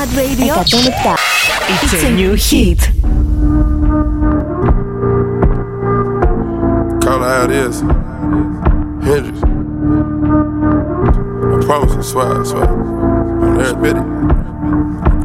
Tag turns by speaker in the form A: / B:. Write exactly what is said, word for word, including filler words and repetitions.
A: Bad Radio
B: εκατόν επτά.
A: It's a new hit.
C: Call it how it is. Hendrix. I promise, I swear, I swear. On every bit.